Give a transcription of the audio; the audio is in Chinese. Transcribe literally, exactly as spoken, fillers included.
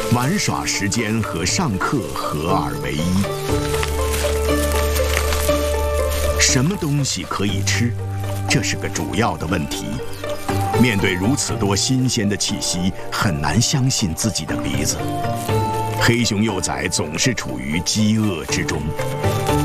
玩耍时间和上课合二为一。什么东西可以吃？这是个主要的问题。面对如此多新鲜的气息，很难相信自己的鼻子。黑熊幼崽总是处于饥饿之中。